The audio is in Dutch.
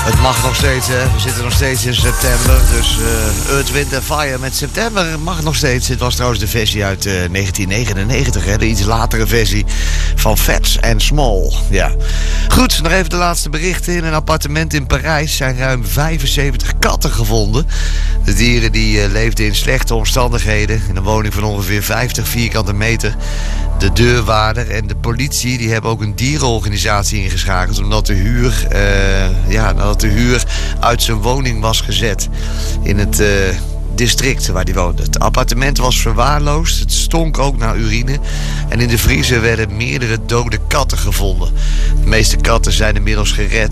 Het mag nog steeds, hè. We zitten nog steeds in september. Dus Earth, Wind & Fire met september mag nog steeds. Dit was trouwens de versie uit 1999, hè. De iets latere versie van Fats and Small. Ja. Goed, nog even de laatste berichten. In een appartement in Parijs zijn ruim 75 katten gevonden. De dieren die leefden in slechte omstandigheden. In een woning van ongeveer 50 vierkante meter. De deurwaarder en de politie die hebben ook een dierenorganisatie ingeschakeld, omdat de huur uit zijn woning was gezet in het district waar hij woonde. Het appartement was verwaarloosd, het stonk ook naar urine en in de vriezer werden meerdere dode katten gevonden. De meeste katten zijn inmiddels gered